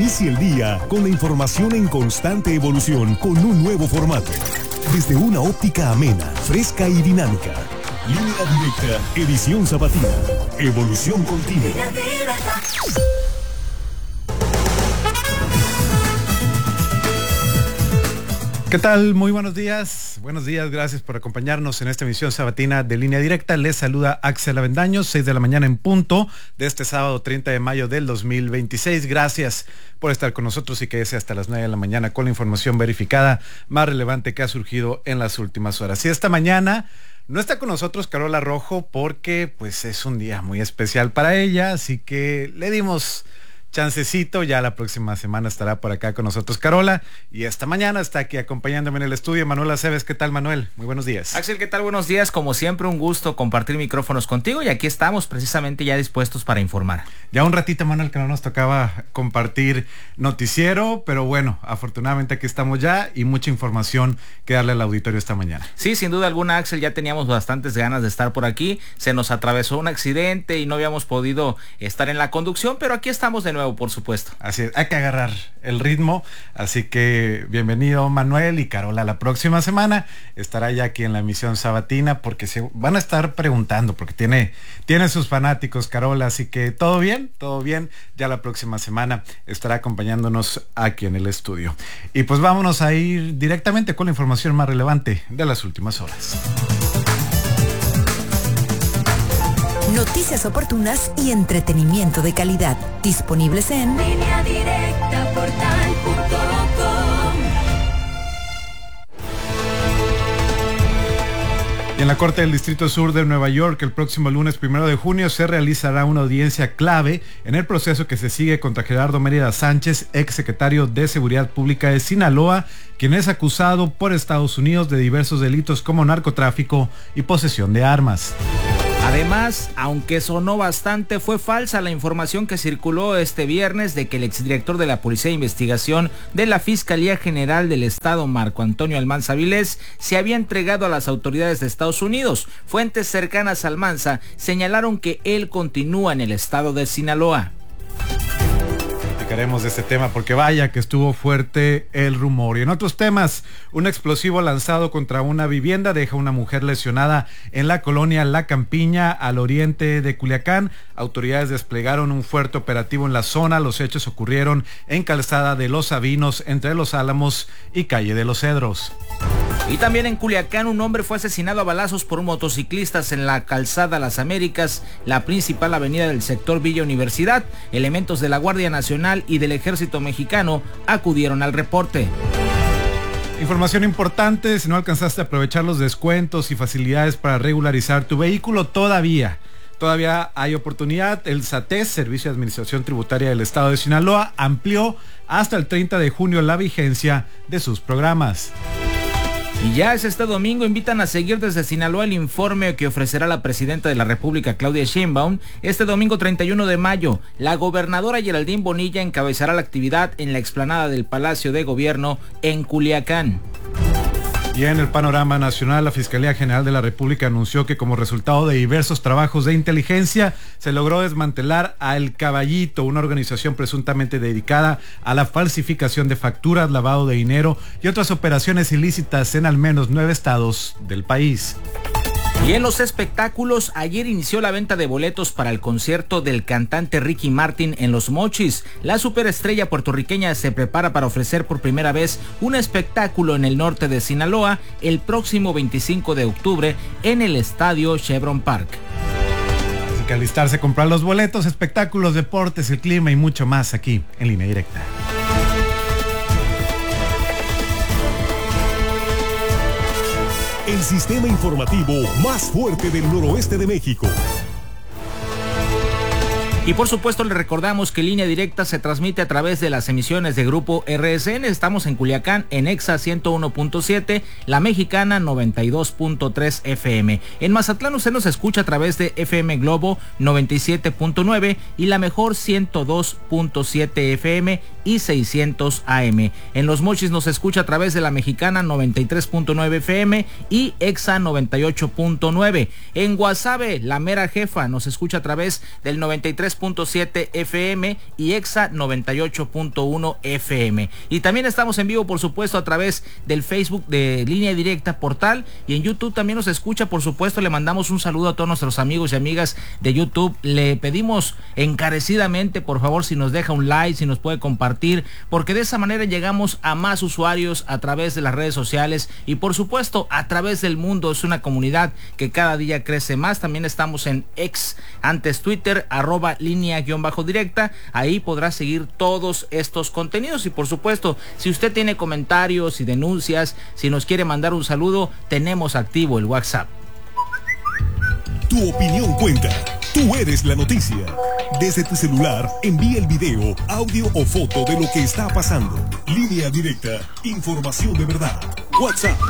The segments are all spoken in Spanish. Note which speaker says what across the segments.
Speaker 1: Inicia el día con la información en constante evolución con un nuevo formato. Desde una óptica amena, fresca y dinámica. Línea Directa, edición sabatina. Evolución continua.
Speaker 2: ¿Qué tal? Muy buenos días. Buenos días, gracias por acompañarnos en esta emisión sabatina de Línea Directa. Les saluda Axel Avendaño, 6 de la mañana en punto de este sábado 30 de mayo del 2026. Gracias por estar con nosotros y quédese hasta las 9 de la mañana con la información verificada más relevante que ha surgido en las últimas horas. Y esta mañana no está con nosotros Carola Rojo porque pues es un día muy especial para ella, así que le dimos chancecito, ya la próxima semana estará por acá con nosotros Carola, y esta mañana está aquí acompañándome en el estudio Manuel Aceves. ¿Qué tal, Manuel? Muy buenos días.
Speaker 3: Axel, ¿qué tal? Buenos días, como siempre un gusto compartir micrófonos contigo y aquí estamos precisamente ya dispuestos para informar.
Speaker 2: Ya un ratito, Manuel, que no nos tocaba compartir noticiero, pero bueno, afortunadamente aquí estamos ya y mucha información que darle al auditorio esta mañana.
Speaker 3: Sí, sin duda alguna, Axel, ya teníamos bastantes ganas de estar por aquí, se nos atravesó un accidente y no habíamos podido estar en la conducción, pero aquí estamos de nuevo, por supuesto.
Speaker 2: Así es, hay que agarrar el ritmo, así que bienvenido Manuel, y Carola la próxima semana estará ya aquí en la emisión sabatina porque se van a estar preguntando, porque tiene sus fanáticos Carola, así que todo bien, ya la próxima semana estará acompañándonos aquí en el estudio. Y pues vámonos a ir directamente con la información más relevante de las últimas horas.
Speaker 4: Noticias oportunas y entretenimiento de calidad. Disponibles en
Speaker 5: Línea Directa Portal.com.
Speaker 2: Y en la Corte del Distrito Sur de Nueva York, el próximo lunes 1 de junio se realizará una audiencia clave en el proceso que se sigue contra Gerardo Mérida Sánchez, ex secretario de Seguridad Pública de Sinaloa, quien es acusado por Estados Unidos de diversos delitos como narcotráfico y posesión de armas.
Speaker 3: Además, aunque sonó bastante, fue falsa la información que circuló este viernes de que el exdirector de la Policía de Investigación de la Fiscalía General del Estado, Marco Antonio Almanza Vilés, se había entregado a las autoridades de Estados Unidos. Fuentes cercanas a Almanza señalaron que él continúa en el estado de Sinaloa.
Speaker 2: Platicaremos de este tema porque vaya que estuvo fuerte el rumor. Y en otros temas, un explosivo lanzado contra una vivienda deja a una mujer lesionada en la colonia La Campiña, al oriente de Culiacán. Autoridades desplegaron un fuerte operativo en la zona. Los hechos ocurrieron en Calzada de los Sabinos, entre Los Álamos y Calle de los Cedros.
Speaker 3: Y también en Culiacán, un hombre fue asesinado a balazos por motociclistas en la Calzada Las Américas, la principal avenida del sector Villa Universidad. Elementos de la Guardia Nacional y del Ejército Mexicano acudieron al reporte.
Speaker 2: Información importante: si no alcanzaste a aprovechar los descuentos y facilidades para regularizar tu vehículo, todavía hay oportunidad. El SATES, Servicio de Administración Tributaria del Estado de Sinaloa, amplió hasta el 30 de junio la vigencia de sus programas.
Speaker 3: Y ya es este domingo, invitan a seguir desde Sinaloa el informe que ofrecerá la presidenta de la República, Claudia Sheinbaum. Este domingo 31 de mayo, la gobernadora Geraldine Bonilla encabezará la actividad en la explanada del Palacio de Gobierno en Culiacán.
Speaker 2: Y en el panorama nacional, la Fiscalía General de la República anunció que como resultado de diversos trabajos de inteligencia se logró desmantelar a El Caballito, una organización presuntamente dedicada a la falsificación de facturas, lavado de dinero y otras operaciones ilícitas en al menos 9 estados del país.
Speaker 3: Y en los espectáculos, ayer inició la venta de boletos para el concierto del cantante Ricky Martin en Los Mochis. La superestrella puertorriqueña se prepara para ofrecer por primera vez un espectáculo en el norte de Sinaloa el próximo 25 de octubre en el estadio Chevron Park.
Speaker 2: Así que alistarse, comprar los boletos, espectáculos, deportes, el clima y mucho más aquí en Línea Directa.
Speaker 1: El sistema informativo más fuerte del noroeste de México.
Speaker 3: Y por supuesto le recordamos que Línea Directa se transmite a través de las emisiones de Grupo RSN. Estamos en Culiacán en EXA 101.7, La Mexicana 92.3 FM. En Mazatlán usted nos escucha a través de FM Globo 97.9 y La Mejor 102.7 FM y 600 AM. En Los Mochis nos escucha a través de la Mexicana 93.9 FM y EXA 98.9. En Guasave, la mera jefa, nos escucha a través del 93.7 FM y EXA 98.1 FM. Y también estamos en vivo, por supuesto, a través del Facebook de Línea Directa Portal, y en YouTube también nos escucha, por supuesto. Le mandamos un saludo a todos nuestros amigos y amigas de YouTube. Le pedimos encarecidamente, por favor, si nos deja un like, si nos puede compartir, porque de esa manera llegamos a más usuarios a través de las redes sociales y, por supuesto, a través del mundo. Es una comunidad que cada día crece más. También estamos en X, antes Twitter, @línea_directa. Ahí podrá seguir todos estos contenidos. Y por supuesto, si usted tiene comentarios y denuncias, si nos quiere mandar un saludo, tenemos activo el WhatsApp.
Speaker 1: Tu opinión cuenta. Tú eres la noticia. Desde tu celular, envía el video, audio o foto de lo que está pasando. Línea Directa, información de verdad. WhatsApp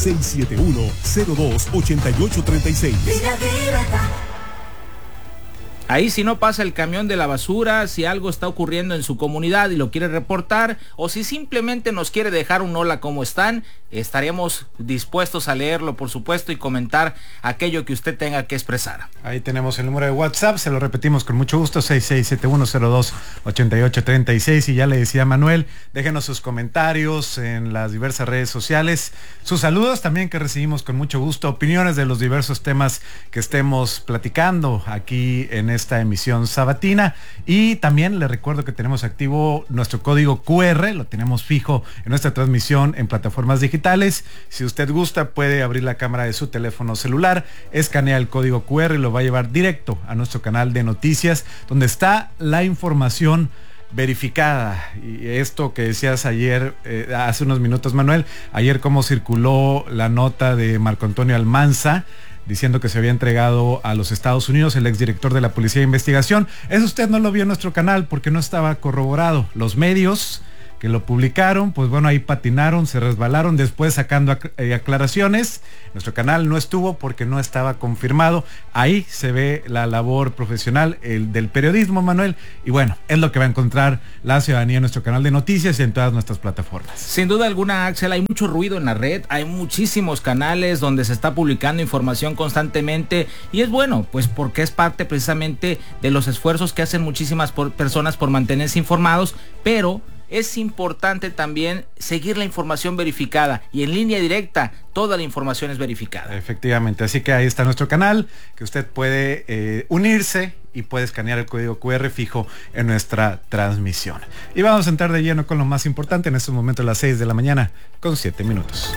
Speaker 1: 6671-028836.
Speaker 5: Línea Directa.
Speaker 3: Ahí, si no pasa el camión de la basura, si algo está ocurriendo en su comunidad y lo quiere reportar, o si simplemente nos quiere dejar un hola, ¿cómo están? Estaríamos dispuestos a leerlo, por supuesto, y comentar aquello que usted tenga que expresar.
Speaker 2: Ahí tenemos el número de WhatsApp, se lo repetimos con mucho gusto, 6671028836. Y ya le decía Manuel, déjenos sus comentarios en las diversas redes sociales, sus saludos también, que recibimos con mucho gusto, opiniones de los diversos temas que estemos platicando aquí en esta emisión sabatina. Y también le recuerdo que tenemos activo nuestro código QR, lo tenemos fijo en nuestra transmisión en plataformas digitales. Si usted gusta, puede abrir la cámara de su teléfono celular, escanea el código QR y lo va a llevar directo a nuestro canal de noticias, donde está la información verificada. Y esto que decías ayer, hace unos minutos, Manuel, ayer cómo circuló la nota de Marco Antonio Almanza diciendo que se había entregado a los Estados Unidos, el exdirector de la Policía de Investigación. Eso usted no lo vio en nuestro canal porque no estaba corroborado. Los medios que lo publicaron, pues bueno, ahí patinaron, se resbalaron, después sacando aclaraciones. Nuestro canal no estuvo porque no estaba confirmado. Ahí se ve la labor profesional del periodismo, Manuel, y bueno, es lo que va a encontrar la ciudadanía en nuestro canal de noticias y en todas nuestras plataformas.
Speaker 3: Sin duda alguna, Axel, hay mucho ruido en la red, hay muchísimos canales donde se está publicando información constantemente, y es bueno, pues porque es parte precisamente de los esfuerzos que hacen muchísimas personas por mantenerse informados, pero es importante también seguir la información verificada, y en Línea Directa toda la información es verificada.
Speaker 2: Efectivamente, así que ahí está nuestro canal, que usted puede unirse y puede escanear el código QR fijo en nuestra transmisión. Y vamos a entrar de lleno con lo más importante en estos momentos, las 6 de la mañana con 7 minutos.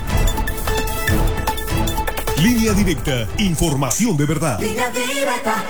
Speaker 1: Línea Directa, información de verdad.
Speaker 5: Línea Directa.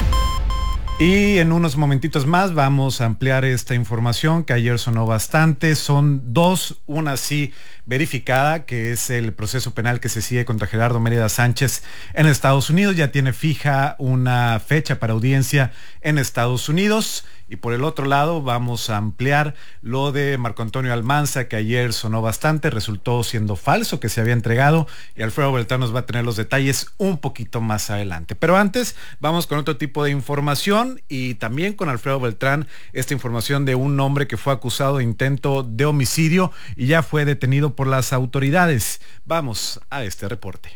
Speaker 2: Y en unos momentitos más vamos a ampliar esta información que ayer sonó bastante. Son dos, una sí verificada, que es el proceso penal que se sigue contra Gerardo Mérida Sánchez en Estados Unidos. Ya tiene fija una fecha para audiencia en Estados Unidos. Y por el otro lado vamos a ampliar lo de Marco Antonio Almanza, que ayer sonó bastante, resultó siendo falso, que se había entregado, y Alfredo Beltrán nos va a tener los detalles un poquito más adelante. Pero antes vamos con otro tipo de información, y también con Alfredo Beltrán, esta información de un hombre que fue acusado de intento de homicidio y ya fue detenido por las autoridades. Vamos a este reporte.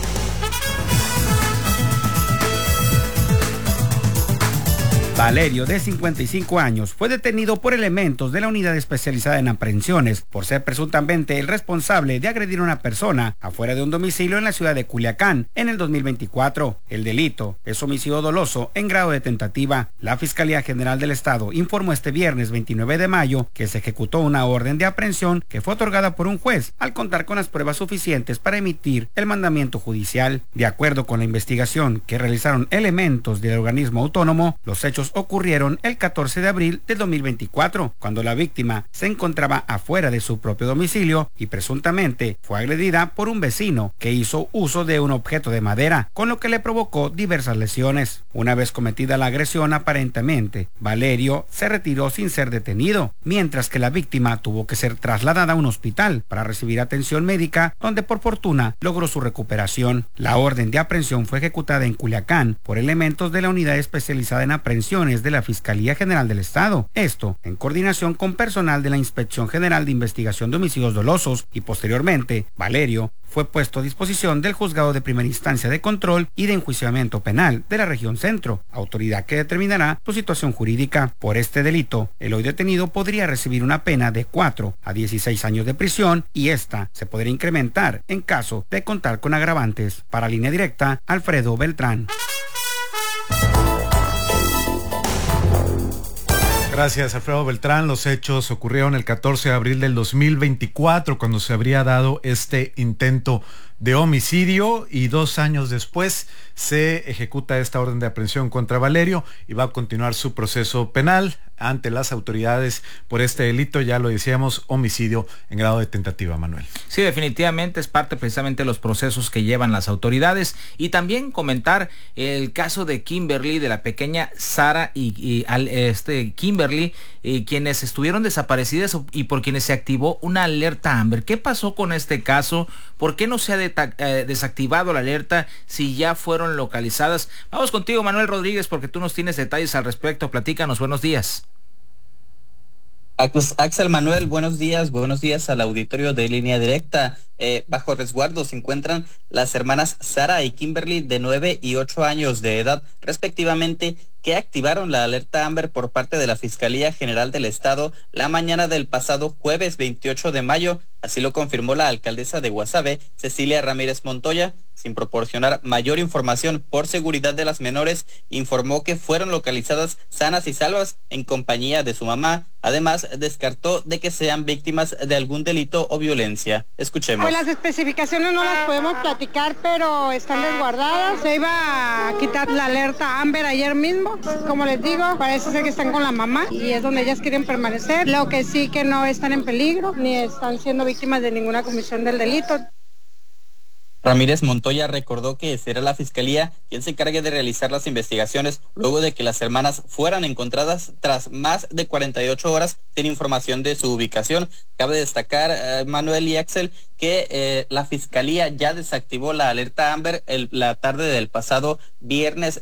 Speaker 6: Valerio, de 55 años, fue detenido por elementos de la unidad especializada en aprehensiones por ser presuntamente el responsable de agredir a una persona afuera de un domicilio en la ciudad de Culiacán en el 2024. El delito es homicidio doloso en grado de tentativa. La Fiscalía General del Estado informó este viernes 29 de mayo que se ejecutó una orden de aprehensión que fue otorgada por un juez al contar con las pruebas suficientes para emitir el mandamiento judicial. De acuerdo con la investigación que realizaron elementos del organismo autónomo, los hechos ocurrieron el 14 de abril del 2024, cuando la víctima se encontraba afuera de su propio domicilio y presuntamente fue agredida por un vecino que hizo uso de un objeto de madera, con lo que le provocó diversas lesiones. Una vez cometida la agresión, aparentemente, Valerio se retiró sin ser detenido, mientras que la víctima tuvo que ser trasladada a un hospital para recibir atención médica, donde por fortuna logró su recuperación. La orden de aprehensión fue ejecutada en Culiacán por elementos de la unidad especializada en aprehensiones Investigaciones de la Fiscalía General del Estado. Esto en coordinación con personal de la Inspección General de Investigación de Homicidios Dolosos y posteriormente, Valerio fue puesto a disposición del Juzgado de Primera Instancia de Control y de Enjuiciamiento Penal de la Región Centro, autoridad que determinará su situación jurídica. Por este delito, el hoy detenido podría recibir una pena de 4 a 16 años de prisión y esta se podría incrementar en caso de contar con agravantes. Para Línea Directa, Alfredo Beltrán.
Speaker 2: Gracias, Alfredo Beltrán. Los hechos ocurrieron el 14 de abril del 2024, cuando se habría dado este intento de homicidio, y 2 años después se ejecuta esta orden de aprehensión contra Valerio y va a continuar su proceso penal ante las autoridades por este delito, ya lo decíamos, homicidio en grado de tentativa, Manuel.
Speaker 3: Sí, definitivamente es parte precisamente de los procesos que llevan las autoridades. Y también comentar el caso de Kimberly, de la pequeña Sara y Kimberly, quienes estuvieron desaparecidas y por quienes se activó una alerta Amber. ¿Qué pasó con este caso? ¿Por qué no se ha desactivado la alerta si ya fueron localizadas? Vamos contigo, Manuel Rodríguez, porque tú nos tienes detalles al respecto. Platícanos, buenos días.
Speaker 7: Axel, Manuel, buenos días al auditorio de Línea Directa. Bajo resguardo se encuentran las hermanas Sara y Kimberly, de 9 y 8 años de edad, respectivamente, que activaron la alerta Amber por parte de la Fiscalía General del Estado la mañana del pasado jueves 28 de mayo. Así lo confirmó la alcaldesa de Guasave, Cecilia Ramírez Montoya. Sin proporcionar mayor información por seguridad de las menores, informó que fueron localizadas sanas y salvas en compañía de su mamá. Además, descartó de que sean víctimas de algún delito o violencia. Escuchemos.
Speaker 8: Pues las especificaciones no las podemos platicar, pero están resguardadas. Se iba a quitar la alerta Amber ayer mismo. Como les digo, parece ser que están con la mamá y es donde ellas quieren permanecer. Lo que sí, que no están en peligro ni están siendo víctimas de ninguna comisión del delito.
Speaker 7: Ramírez Montoya recordó que será la Fiscalía quien se encargue de realizar las investigaciones luego de que las hermanas fueran encontradas tras más de 48 horas sin información de su ubicación. Cabe destacar, Manuel y Axel, que la Fiscalía ya desactivó la alerta Amber la tarde del pasado viernes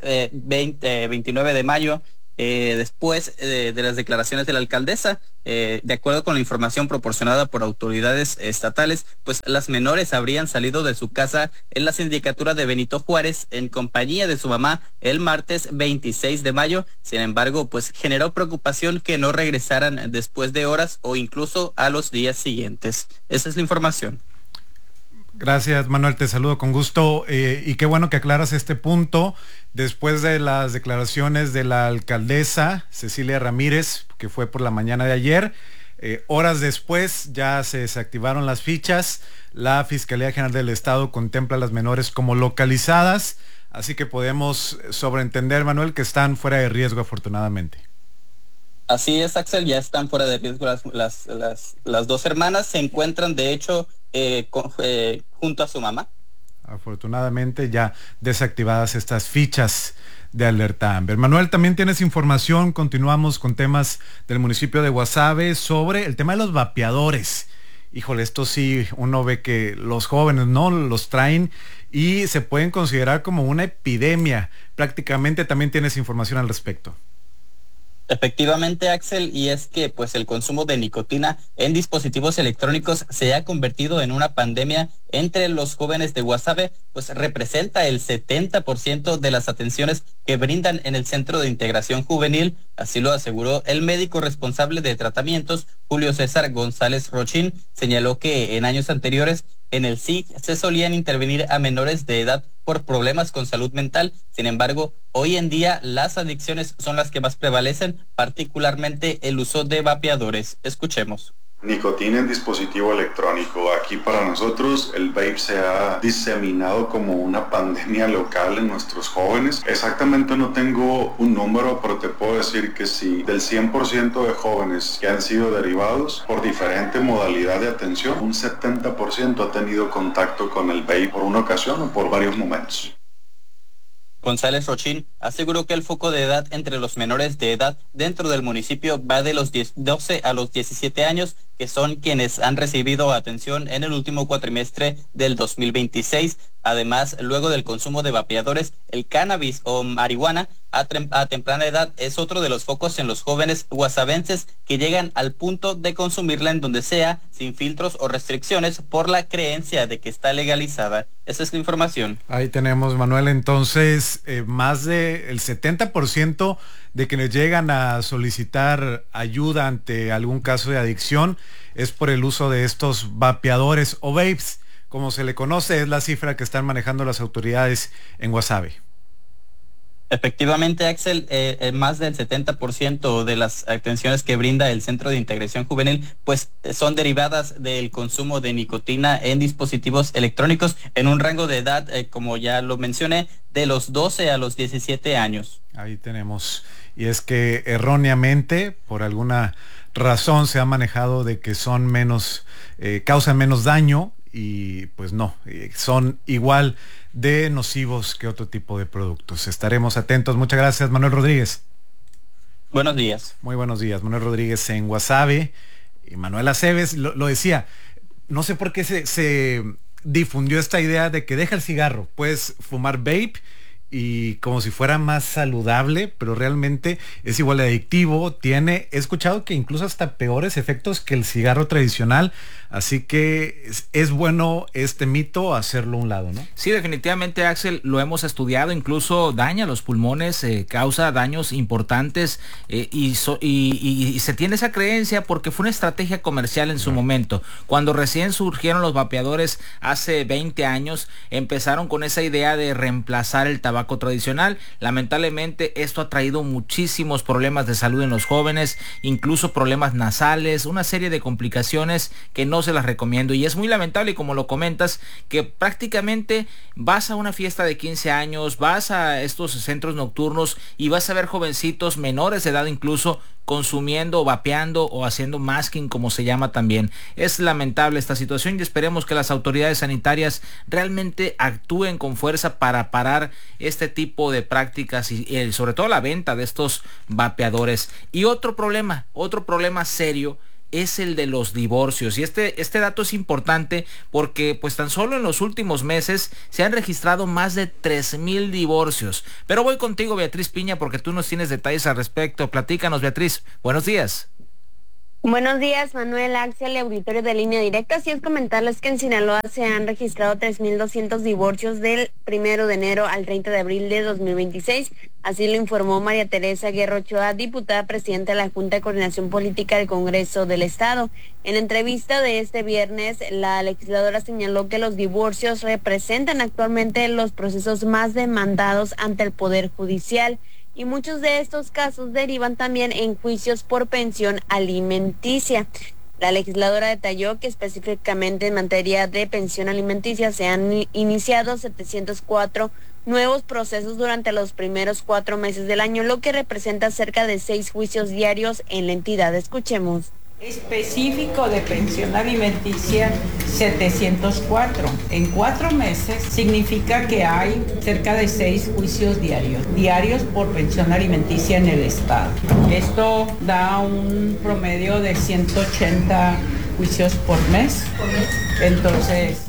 Speaker 7: 29 de mayo. Después de las declaraciones de la alcaldesa, de acuerdo con la información proporcionada por autoridades estatales, pues las menores habrían salido de su casa en la sindicatura de Benito Juárez en compañía de su mamá el martes 26 de mayo. Sin embargo, pues generó preocupación que no regresaran después de horas o incluso a los días siguientes. Esa es la información.
Speaker 2: Gracias, Manuel, te saludo con gusto, y qué bueno que aclaras este punto después de las declaraciones de la alcaldesa Cecilia Ramírez, que fue por la mañana de ayer. Horas después ya se desactivaron las fichas. La Fiscalía General del Estado contempla a las menores como localizadas, así que podemos sobreentender, Manuel, que están fuera de riesgo, afortunadamente.
Speaker 7: Así es, Axel, ya están fuera de riesgo las dos hermanas. Se encuentran, de hecho, junto a su mamá.
Speaker 2: Afortunadamente ya desactivadas estas fichas de alerta Amber. Manuel, también tienes información, continuamos con temas del municipio de Guasave sobre el tema de los vapeadores. Híjole, esto sí, uno ve que los jóvenes no los traen y se pueden considerar como una epidemia. Prácticamente también tienes información al respecto.
Speaker 7: Efectivamente, Axel, y es que pues el consumo de nicotina en dispositivos electrónicos se ha convertido en una pandemia entre los jóvenes de Guasave, pues representa el 70% de las atenciones que brindan en el Centro de Integración Juvenil. Así lo aseguró el médico responsable de tratamientos, Julio César González Rochín. Señaló que en años anteriores en el SIG se solían intervenir a menores de edad por problemas con salud mental. Sin embargo, hoy en día las adicciones son las que más prevalecen, particularmente el uso de vapeadores. Escuchemos.
Speaker 9: Nicotina en dispositivo electrónico. Aquí para nosotros el vape se ha diseminado como una pandemia local en nuestros jóvenes. Exactamente no tengo un número, pero te puedo decir que si del 100% de jóvenes que han sido derivados por diferente modalidad de atención, un 70% ha tenido contacto con el vape por una ocasión o por varios momentos.
Speaker 7: González Rochín aseguró que el foco de edad entre los menores de edad dentro del municipio va de los 12 a los 17 años, que son quienes han recibido atención en el último cuatrimestre del 2026. Además, luego del consumo de vapeadores, el cannabis o marihuana a temprana edad es otro de los focos en los jóvenes guasabenses que llegan al punto de consumirla en donde sea, sin filtros o restricciones, por la creencia de que está legalizada. Esa es la información.
Speaker 2: Ahí tenemos, Manuel, entonces más del 70% de quienes llegan a solicitar ayuda ante algún caso de adicción es por el uso de estos vapeadores o vapes, como se le conoce, es la cifra que están manejando las autoridades en Guasave.
Speaker 7: Efectivamente, Axel, más del 70% de las atenciones que brinda el Centro de Integración Juvenil, pues son derivadas del consumo de nicotina en dispositivos electrónicos en un rango de edad, como ya lo mencioné, de los 12 a los 17 años.
Speaker 2: Ahí tenemos. Y es que erróneamente, por alguna razón, se ha manejado de que son menos, causan menos daño, y pues no, son igual de nocivos que otro tipo de productos. Estaremos atentos. Muchas gracias, Manuel Rodríguez.
Speaker 7: Buenos días.
Speaker 2: Muy buenos días, Manuel Rodríguez en Guasave. Y Manuel Aceves lo decía, no sé por qué se difundió esta idea de que deja el cigarro, puedes fumar vape y como si fuera más saludable, pero realmente es igual de adictivo. He escuchado que incluso hasta peores efectos que el cigarro tradicional, así que es bueno este mito hacerlo a un lado, ¿no?
Speaker 3: Sí, definitivamente, Axel, lo hemos estudiado, incluso daña los pulmones, causa daños importantes, y se tiene esa creencia porque fue una estrategia comercial en su momento. Cuando recién surgieron los vapeadores hace 20 años, empezaron con esa idea de reemplazar el tabaco tradicional. Lamentablemente esto ha traído muchísimos problemas de salud en los jóvenes, incluso problemas nasales, una serie de complicaciones que no se las recomiendo, y es muy lamentable, como lo comentas, que prácticamente vas a una fiesta de 15 años, vas a estos centros nocturnos y vas a ver jovencitos menores de edad incluso consumiendo, vapeando o haciendo masking, como se llama también. Es lamentable esta situación y esperemos que las autoridades sanitarias realmente actúen con fuerza para parar este tipo de prácticas y sobre todo la venta de estos vapeadores. Y otro problema serio es el de los divorcios, y este dato es importante porque pues tan solo en los últimos meses se han registrado más de 3,000 divorcios. Pero voy contigo, Beatriz Piña, porque tú nos tienes detalles al respecto. Platícanos, Beatriz. Buenos días.
Speaker 10: Buenos días, Manuel, Axel y auditorio de Línea Directa. Así es, comentarles que en Sinaloa se han registrado 3,200 divorcios del 1 de enero al 30 de abril de 2026. Así lo informó María Teresa Guerra Ochoa, diputada presidenta de la Junta de Coordinación Política del Congreso del Estado. En entrevista de este viernes, la legisladora señaló que los divorcios representan actualmente los procesos más demandados ante el Poder Judicial, y muchos de estos casos derivan también en juicios por pensión alimenticia. La legisladora detalló que específicamente en materia de pensión alimenticia se han iniciado 704 nuevos procesos durante los primeros 4 meses del año, lo que representa cerca de 6 juicios diarios en la entidad. Escuchemos.
Speaker 11: Específico de pensión alimenticia 704. En 4 meses significa que hay cerca de 6 juicios diarios por pensión alimenticia en el estado. Esto da un promedio de 180 juicios por mes. Entonces,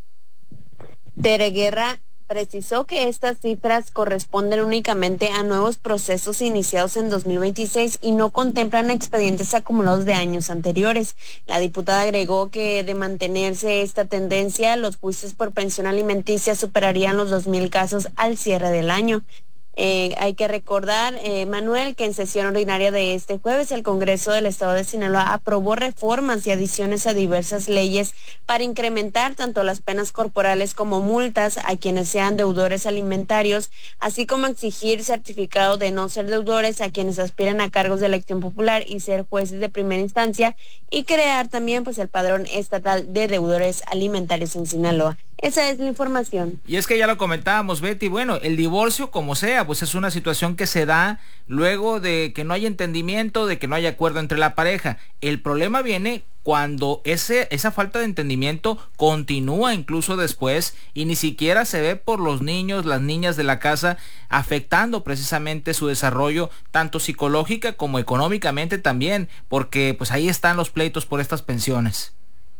Speaker 10: Tere Guerra precisó que estas cifras corresponden únicamente a nuevos procesos iniciados en 2026 y no contemplan expedientes acumulados de años anteriores. La diputada agregó que de mantenerse esta tendencia, los juicios por pensión alimenticia superarían los 2,000 casos al cierre del año. Hay que recordar, Manuel, que en sesión ordinaria de este jueves el Congreso del Estado de Sinaloa aprobó reformas y adiciones a diversas leyes para incrementar tanto las penas corporales como multas a quienes sean deudores alimentarios, así como exigir certificado de no ser deudores a quienes aspiran a cargos de elección popular y ser jueces de primera instancia, y crear también pues el padrón estatal de deudores alimentarios en Sinaloa. Esa es la información.
Speaker 3: Y es que ya lo comentábamos, Betty, bueno, el divorcio como sea, pues es una situación que se da luego de que no hay entendimiento, de que no hay acuerdo entre la pareja. El problema viene cuando esa falta de entendimiento continúa incluso después y ni siquiera se ve por los niños, las niñas de la casa, afectando precisamente su desarrollo tanto psicológica como económicamente también, porque pues ahí están los pleitos por estas pensiones.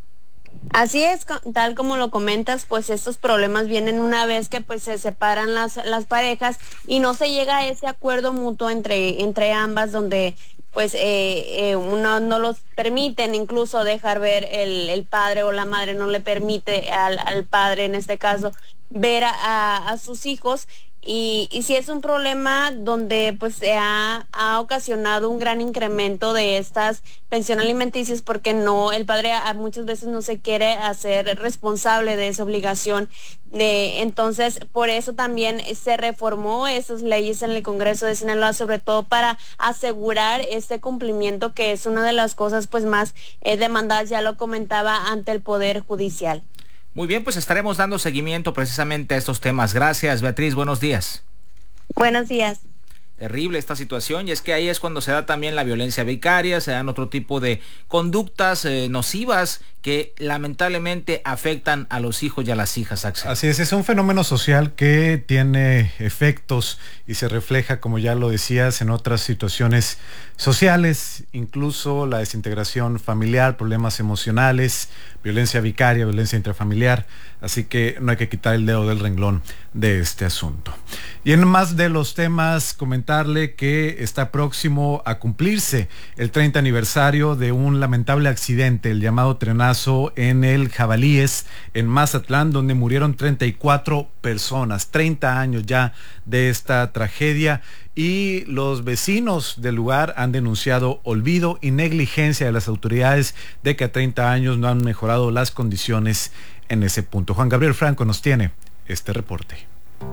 Speaker 10: Así es, tal como lo comentas, pues estos problemas vienen una vez que pues se separan las parejas y no se llega a ese acuerdo mutuo entre ambas, donde pues uno no los permiten incluso dejar ver el padre o la madre no le permite al padre en este caso ver a sus hijos. Y sí es un problema donde pues se ha ocasionado un gran incremento de estas pensiones alimenticias, porque el padre muchas veces no se quiere hacer responsable de esa obligación. Entonces, por eso también se reformó esas leyes en el Congreso de Sinaloa, sobre todo para asegurar este cumplimiento, que es una de las cosas pues más demandadas, ya lo comentaba, ante el Poder Judicial.
Speaker 3: Muy bien, pues estaremos dando seguimiento precisamente a estos temas. Gracias, Beatriz. Buenos días.
Speaker 10: Buenos días.
Speaker 3: Terrible esta situación, y es que ahí es cuando se da también la violencia vicaria, se dan otro tipo de conductas nocivas que lamentablemente afectan a los hijos y a las hijas, Axel.
Speaker 2: Así es un fenómeno social que tiene efectos y se refleja, como ya lo decías, en otras situaciones sociales, incluso la desintegración familiar, problemas emocionales, violencia vicaria, violencia intrafamiliar, así que no hay que quitar el dedo del renglón de este asunto. Y en más de los temas, comentarle que está próximo a cumplirse el 30 aniversario de un lamentable accidente, el llamado trenazo en el Jabalíes, en Mazatlán, donde murieron 34 personas, 30 años ya de esta tragedia, y los vecinos del lugar han denunciado olvido y negligencia de las autoridades de que a 30 años no han mejorado las condiciones en ese punto. Juan Gabriel Franco nos tiene este reporte.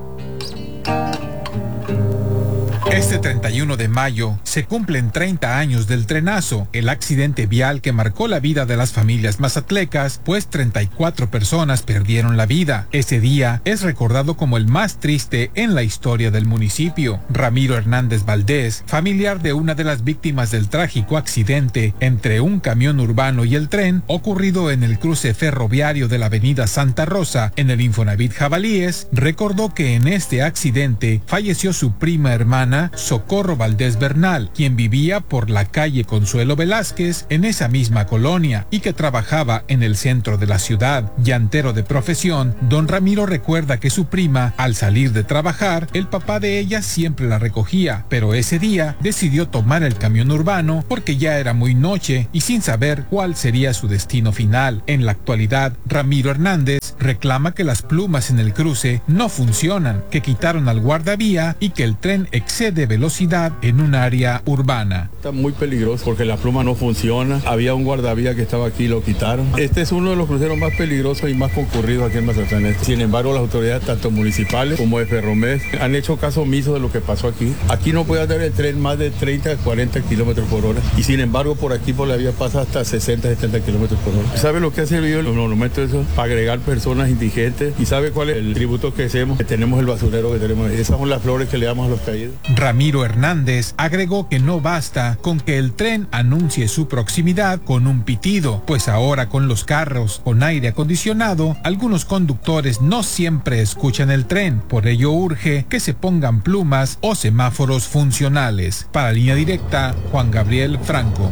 Speaker 12: Este 31 de mayo se cumplen 30 años del trenazo, el accidente vial que marcó la vida de las familias mazatlecas, pues 34 personas perdieron la vida. Ese día es recordado como el más triste en la historia del municipio. Ramiro Hernández Valdés, familiar de una de las víctimas del trágico accidente entre un camión urbano y el tren, ocurrido en el cruce ferroviario de la avenida Santa Rosa, en el Infonavit Jabalíes, recordó que en este accidente falleció su prima hermana Socorro Valdés Bernal, quien vivía por la calle Consuelo Velázquez en esa misma colonia y que trabajaba en el centro de la ciudad. Llantero de profesión, don Ramiro recuerda que su prima, al salir de trabajar, el papá de ella siempre la recogía, pero ese día decidió tomar el camión urbano porque ya era muy noche y sin saber cuál sería su destino final. En la actualidad, Ramiro Hernández reclama que las plumas en el cruce no funcionan, que quitaron al guardavía y que el tren excede de velocidad en un área urbana.
Speaker 13: Está muy peligroso porque la pluma no funciona. Había un guardavía que estaba aquí y lo quitaron. Este es uno de los cruceros más peligrosos y más concurridos aquí en Mazatlán. Sin embargo, las autoridades tanto municipales como de Ferromed han hecho caso omiso de lo que pasó aquí. Aquí no puede andar el tren más de 30 a 40 kilómetros por hora y sin embargo por aquí por la vía pasa hasta 60, 70 kilómetros por hora. ¿Sabe lo que ha servido los monumentos eso? Para agregar personas indigentes. ¿Y sabe cuál es el tributo que hacemos? Que tenemos el basurero que tenemos. Esas son las flores que le damos a los caídos.
Speaker 12: Ramiro Hernández agregó que no basta con que el tren anuncie su proximidad con un pitido, pues ahora con los carros con aire acondicionado, algunos conductores no siempre escuchan el tren. Por ello urge que se pongan plumas o semáforos funcionales. Para Línea Directa, Juan Gabriel Franco.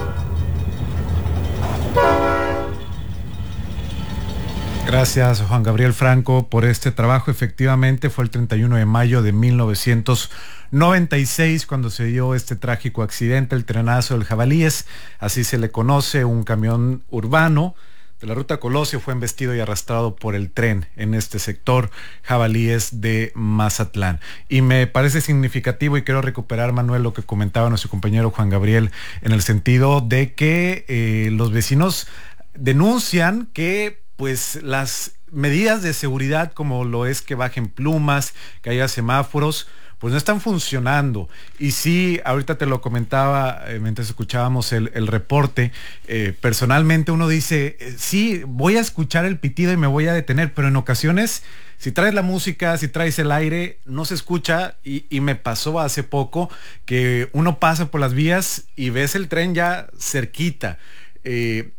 Speaker 2: Gracias, Juan Gabriel Franco, por este trabajo. Efectivamente, fue el 31 de mayo de 1996 cuando se dio este trágico accidente, el trenazo del Jabalíes, así se le conoce. Un camión urbano de la ruta Colosio fue embestido y arrastrado por el tren en este sector Jabalíes de Mazatlán. Y me parece significativo, y quiero recuperar, Manuel, lo que comentaba nuestro compañero Juan Gabriel, en el sentido de que los vecinos denuncian que pues las medidas de seguridad, como lo es que bajen plumas, que haya semáforos, pues no están funcionando. Y sí, ahorita te lo comentaba mientras escuchábamos el reporte, personalmente uno dice, sí, voy a escuchar el pitido y me voy a detener, pero en ocasiones, si traes la música, si traes el aire, no se escucha, y me pasó hace poco que uno pasa por las vías y ves el tren ya cerquita.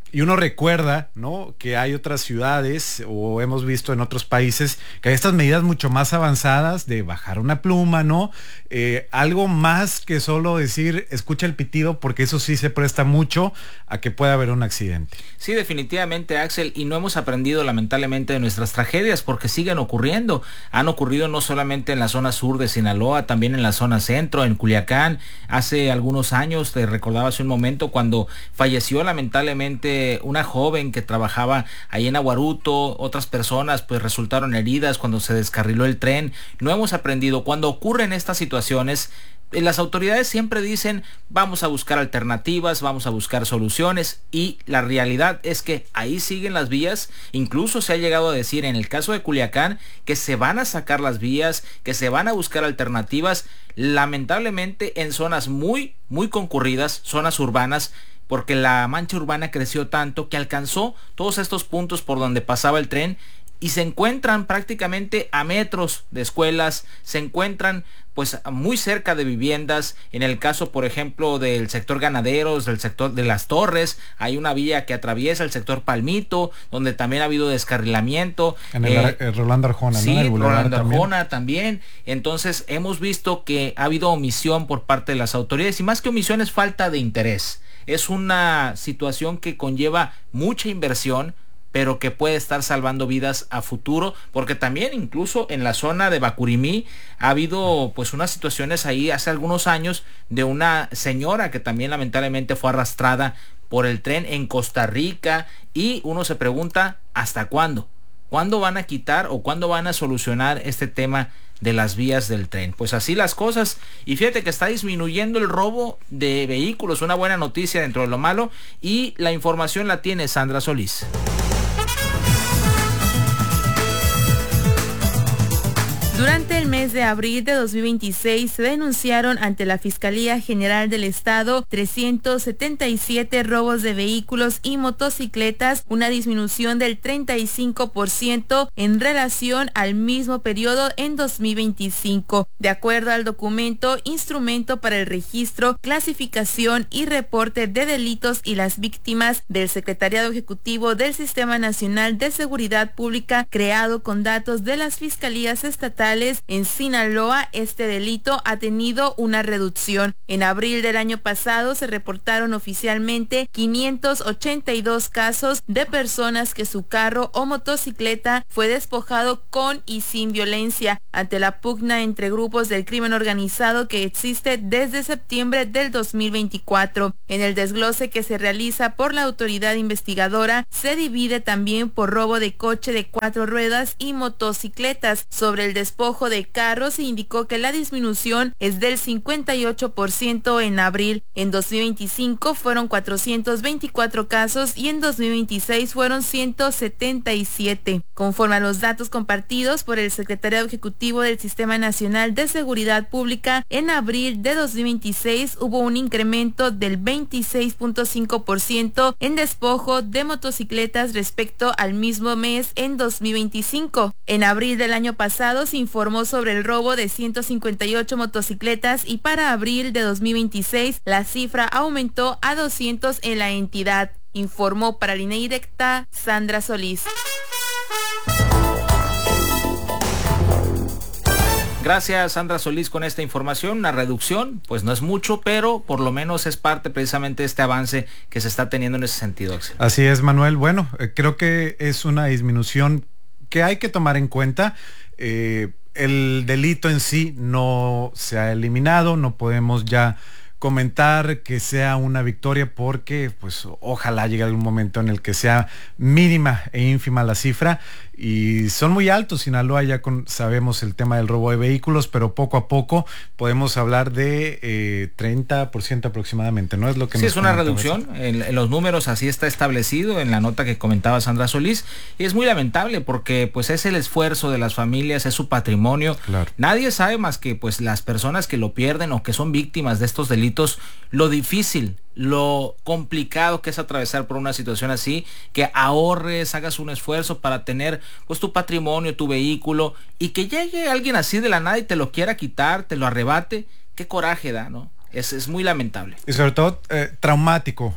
Speaker 2: Y uno recuerda, ¿no?, que hay otras ciudades o hemos visto en otros países que hay estas medidas mucho más avanzadas de bajar una pluma, ¿no? Algo más que solo decir escucha el pitido, porque eso sí se presta mucho a que pueda haber un accidente.
Speaker 3: Sí, definitivamente, Axel, y no hemos aprendido lamentablemente de nuestras tragedias porque siguen ocurriendo. Han ocurrido no solamente en la zona sur de Sinaloa, también en la zona centro, en Culiacán. Hace algunos años, te recordaba hace un momento, cuando falleció lamentablemente una joven que trabajaba ahí en Aguaruto, otras personas pues resultaron heridas cuando se descarriló el tren. No hemos aprendido. Cuando ocurren estas situaciones, las autoridades siempre dicen vamos a buscar alternativas, vamos a buscar soluciones, y la realidad es que ahí siguen las vías. Incluso se ha llegado a decir en el caso de Culiacán que se van a sacar las vías, que se van a buscar alternativas, lamentablemente en zonas muy concurridas, zonas urbanas, porque la mancha urbana creció tanto que alcanzó todos estos puntos por donde pasaba el tren y se encuentran prácticamente a metros de escuelas, se encuentran pues muy cerca de viviendas. En el caso, por ejemplo, del sector Ganaderos, del sector de Las Torres, hay una vía que atraviesa el sector Palmito, donde también ha habido descarrilamiento.
Speaker 2: En el Rolando Arjona,
Speaker 3: sí,
Speaker 2: ¿no? El
Speaker 3: Rolando Arjona también. Entonces hemos visto que ha habido omisión por parte de las autoridades, y más que omisión es falta de interés. Es una situación que conlleva mucha inversión, pero que puede estar salvando vidas a futuro, porque también incluso en la zona de Bacurimí ha habido pues unas situaciones ahí hace algunos años de una señora que también lamentablemente fue arrastrada por el tren en Costa Rica, y uno se pregunta ¿hasta cuándo? ¿Cuándo van a quitar o cuándo van a solucionar este tema de las vías del tren? Pues así las cosas. Y fíjate que está disminuyendo el robo de vehículos, una buena noticia dentro de lo malo, y la información la tiene Sandra Solís.
Speaker 14: Durante el mes de abril de 2026 se denunciaron ante la Fiscalía General del Estado 377 robos de vehículos y motocicletas, una disminución del 35% en relación al mismo periodo en 2025. De acuerdo al documento Instrumento para el Registro, Clasificación y Reporte de Delitos y las Víctimas del Secretariado Ejecutivo del Sistema Nacional de Seguridad Pública, creado con datos de las Fiscalías Estatales en Sinaloa, este delito ha tenido una reducción. En abril del año pasado se reportaron oficialmente 582 casos de personas que su carro o motocicleta fue despojado con y sin violencia, ante la pugna entre grupos del crimen organizado que existe desde septiembre del 2024. En el desglose que se realiza por la autoridad investigadora, se divide también por robo de coche de 4 ruedas y motocicletas. Sobre el despojo de carros se indicó que la disminución es del 58% en abril. En 2025 fueron 424 casos y en 2026 fueron 177. Conforme a los datos compartidos por el Secretariado Ejecutivo del Sistema Nacional de Seguridad Pública, en abril de 2026 hubo un incremento del 26.5% en despojo de motocicletas respecto al mismo mes en 2025. En abril del año pasado se informó sobre el robo de 158 motocicletas y para abril de 2026 la cifra aumentó a 200 en la entidad. Informó para Línea Directa Sandra Solís.
Speaker 3: Gracias, Sandra Solís, con esta información. Una reducción, pues no es mucho, pero por lo menos es parte precisamente de este avance que se está teniendo en ese sentido, Axel.
Speaker 2: Así es, Manuel. Bueno, creo que es una disminución que hay que tomar en cuenta. El delito en sí no se ha eliminado, no podemos ya comentar que sea una victoria porque pues ojalá llegue algún momento en el que sea mínima e ínfima la cifra, y son muy altos. Sinaloa ya sabemos el tema del robo de vehículos, pero poco a poco podemos hablar de 30% aproximadamente, ¿no? Es lo que
Speaker 3: sí, es una reducción en los números, así está establecido en la nota que comentaba Sandra Solís, y es muy lamentable porque pues es el esfuerzo de las familias, es su patrimonio.
Speaker 2: Claro.
Speaker 3: Nadie sabe más que pues las personas que lo pierden o que son víctimas de estos delitos, lo difícil, lo complicado que es atravesar por una situación así, que ahorres, hagas un esfuerzo para tener pues tu patrimonio, tu vehículo, y que llegue alguien así de la nada y te lo quiera quitar, te lo arrebate. Qué coraje da, ¿no? Es muy lamentable.
Speaker 2: Y sobre todo traumático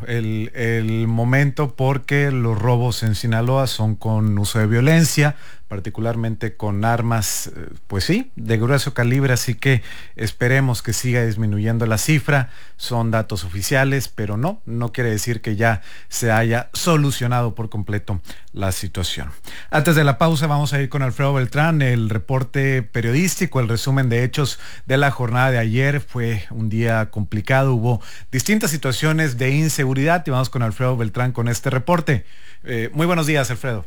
Speaker 2: el momento, porque los robos en Sinaloa son con uso de violencia, particularmente con armas, pues sí, de grueso calibre, así que esperemos que siga disminuyendo la cifra. Son datos oficiales, pero no quiere decir que ya se haya solucionado por completo la situación. Antes de la pausa vamos a ir con Alfredo Beltrán, el reporte periodístico, el resumen de hechos de la jornada de ayer. Fue un día complicado, hubo distintas situaciones de inseguridad y vamos con Alfredo Beltrán con este reporte. Muy buenos días, Alfredo.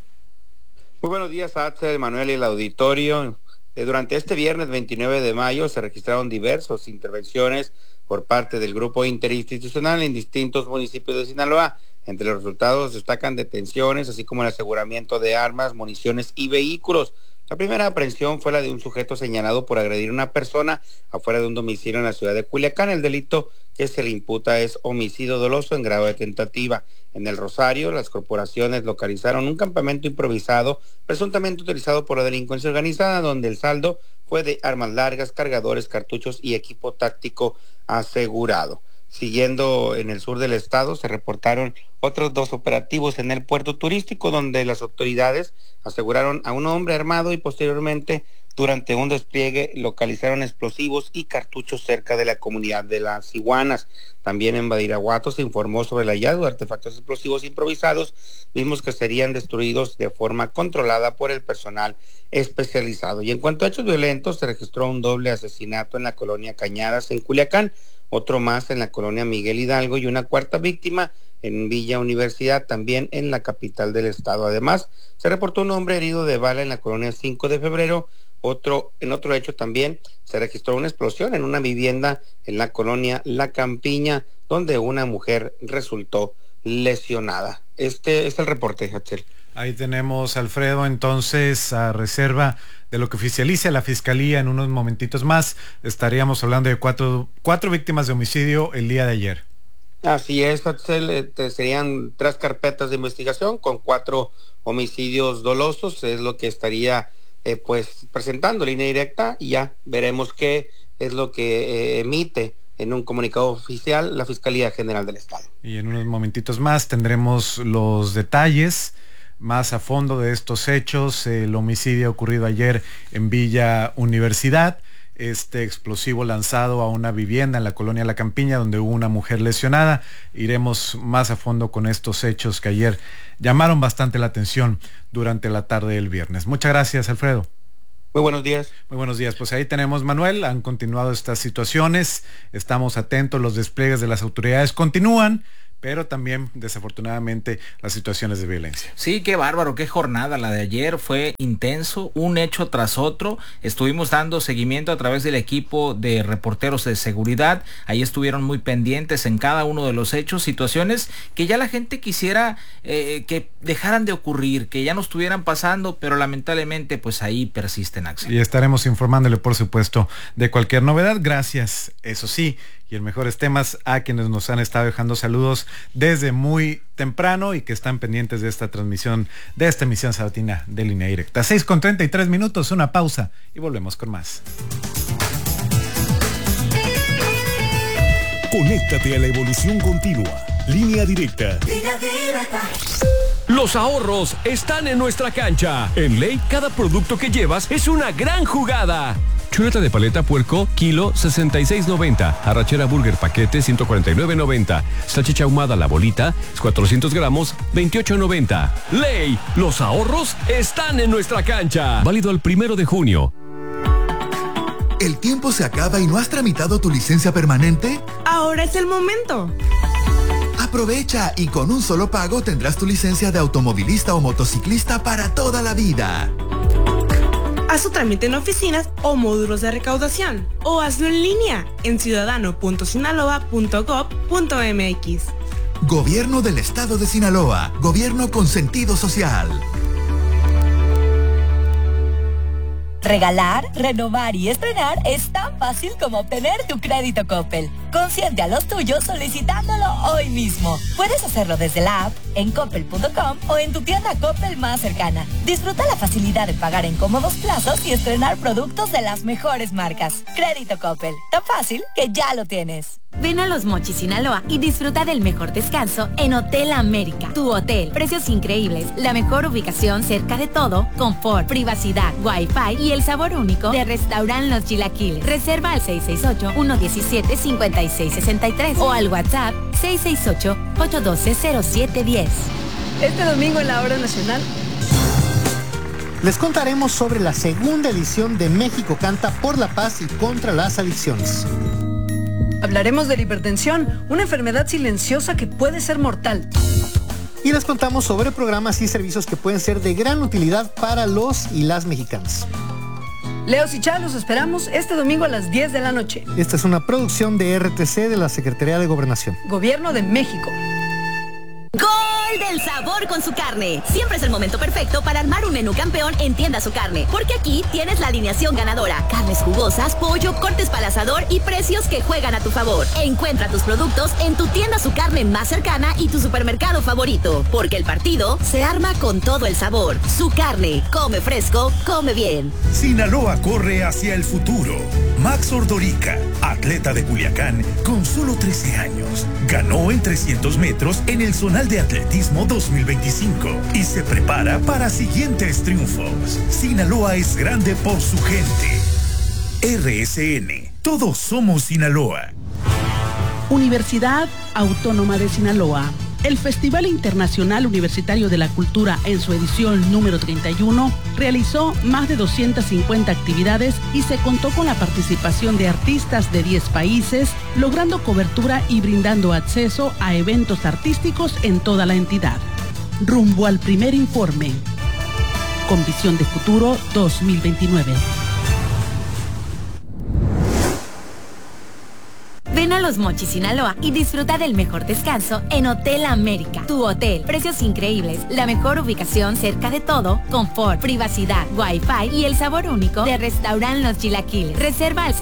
Speaker 6: Muy buenos días, Axel, Manuel y el auditorio. Durante este viernes 29 de mayo se registraron diversas intervenciones por parte del grupo interinstitucional en distintos municipios de Sinaloa. Entre los resultados destacan detenciones, así como el aseguramiento de armas, municiones y vehículos. La primera aprehensión fue la de un sujeto señalado por agredir a una persona afuera de un domicilio en la ciudad de Culiacán. El delito que se le imputa es homicidio doloso en grado de tentativa. En el Rosario, las corporaciones localizaron un campamento improvisado presuntamente utilizado por la delincuencia organizada, donde el saldo fue de armas largas, cargadores, cartuchos y equipo táctico asegurado. Siguiendo en el sur del estado, se reportaron otros 2 operativos en el puerto turístico, donde las autoridades aseguraron a un hombre armado y posteriormente, durante un despliegue, localizaron explosivos y cartuchos cerca de la comunidad de Las Iguanas. También en Badiraguato se informó sobre el hallazgo de artefactos explosivos improvisados, mismos que serían destruidos de forma controlada por el personal especializado. Y en cuanto a hechos violentos, se registró un doble asesinato en la colonia Cañadas, en Culiacán, otro más en la colonia Miguel Hidalgo y una cuarta víctima en Villa Universidad, también en la capital del estado. Además, se reportó un hombre herido de bala en la colonia 5 de febrero. En otro hecho también se registró una explosión en una vivienda en la colonia La Campiña, donde una mujer resultó lesionada. Este es el reporte, Axel.
Speaker 2: Ahí tenemos, Alfredo, entonces, a reserva de lo que oficialice la Fiscalía en unos momentitos más, estaríamos hablando de cuatro víctimas de homicidio el día de ayer.
Speaker 6: Así es, Axel, serían 3 carpetas de investigación con 4 homicidios dolosos, es lo que estaría pues presentando Línea Directa, y ya veremos qué es lo que emite en un comunicado oficial la Fiscalía General del Estado. Y en unos momentitos más tendremos los detalles más a fondo de estos hechos, el homicidio ocurrido ayer en Villa Universidad, este explosivo lanzado a una vivienda en la colonia La Campiña, donde hubo una mujer lesionada. Iremos más a fondo con estos hechos que ayer llamaron bastante la atención durante la tarde del viernes. Muchas gracias, Alfredo. Muy buenos días. Muy buenos días. Pues ahí tenemos, Manuel, han continuado estas situaciones, estamos atentos, los despliegues de las autoridades continúan, pero también desafortunadamente las situaciones de violencia.
Speaker 3: Sí, qué bárbaro, qué jornada la de ayer, fue intenso, un hecho tras otro. Estuvimos dando seguimiento a través del equipo de reporteros de seguridad, ahí estuvieron muy pendientes en cada uno de los hechos, situaciones que ya la gente quisiera que dejaran de ocurrir, que ya no estuvieran pasando, pero lamentablemente pues ahí persisten, Axel.
Speaker 2: Y estaremos informándole, por supuesto, de cualquier novedad. Gracias, eso sí, y en mejores temas, a quienes nos han estado dejando saludos desde muy temprano y que están pendientes de esta transmisión, de esta emisión sabatina de Línea Directa. 6:33, una pausa y volvemos con más.
Speaker 1: Conéctate a la evolución continua. Línea Directa.
Speaker 5: Línea Directa.
Speaker 15: Los ahorros están en nuestra cancha. En Ley, cada producto que llevas es una gran jugada. Chuleta de paleta puerco, kilo 66.90. Arrachera burger paquete 149.90. Salchicha ahumada la bolita, 400 gramos, 28.90. Ley, los ahorros están en nuestra cancha. Válido al 1 de junio.
Speaker 16: ¿El tiempo se acaba y no has tramitado tu licencia permanente?
Speaker 17: Ahora es el momento.
Speaker 16: Aprovecha y con un solo pago tendrás tu licencia de automovilista o motociclista para toda la vida.
Speaker 17: Haz tu trámite en oficinas o módulos de recaudación o hazlo en línea en ciudadano.sinaloa.gov.mx.
Speaker 16: Gobierno del Estado de Sinaloa. Gobierno con sentido social.
Speaker 18: Regalar, renovar y estrenar es tan fácil como obtener tu crédito Coppel. Consiente a los tuyos solicitándolo hoy mismo. Puedes hacerlo desde la app, en coppel.com o en tu tienda Coppel más cercana. Disfruta la facilidad de pagar en cómodos plazos y estrenar productos de las mejores marcas. Crédito Coppel, tan fácil que ya lo tienes.
Speaker 19: Ven a Los Mochis, Sinaloa y disfruta del mejor descanso en Hotel América. Tu hotel, precios increíbles, la mejor ubicación cerca de todo, confort, privacidad, wifi y el sabor único de Restaurant Los Chilaquiles. Reserva al 668-117-5663 o al WhatsApp 668-812-0710.
Speaker 20: Este domingo en la Hora Nacional les contaremos sobre la segunda edición de México Canta por la Paz y contra las Adicciones.
Speaker 17: Hablaremos de la hipertensión, una enfermedad silenciosa que puede ser mortal.
Speaker 20: Y les contamos sobre programas y servicios que pueden ser de gran utilidad para los y las mexicanas.
Speaker 17: Leo y Chá, los esperamos este domingo a las 10 de la noche.
Speaker 20: Esta es una producción de RTC de la Secretaría de Gobernación.
Speaker 17: Gobierno de México.
Speaker 19: ¡Gol del sabor con Su Carne! Siempre es el momento perfecto para armar un menú campeón en Tienda Su Carne, porque aquí tienes la alineación ganadora: carnes jugosas, pollo, cortes para el asador y precios que juegan a tu favor. Encuentra tus productos en tu Tienda Su Carne más cercana y tu supermercado favorito, porque el partido se arma con todo el sabor. Su Carne, come fresco, come bien.
Speaker 1: Sinaloa corre hacia el futuro. Max Ordorica, atleta de Culiacán con solo 13 años, ganó en 300 metros en el Zonal de Atletismo 2025 y se prepara para siguientes triunfos. Sinaloa es grande por su gente. RSN, todos somos Sinaloa.
Speaker 21: Universidad Autónoma de Sinaloa. El Festival Internacional Universitario de la Cultura, en su edición número 31, realizó más de 250 actividades y se contó con la participación de artistas de 10 países, logrando cobertura y brindando acceso a eventos artísticos en toda la entidad. Rumbo al primer informe. Con visión de futuro 2029.
Speaker 19: Ven a Los Mochis, Sinaloa y disfruta del mejor descanso en Hotel América. Tu hotel, precios increíbles, la mejor ubicación cerca de todo, confort, privacidad, wifi y el sabor único de Restaurant Los Chilaquiles. Reserva al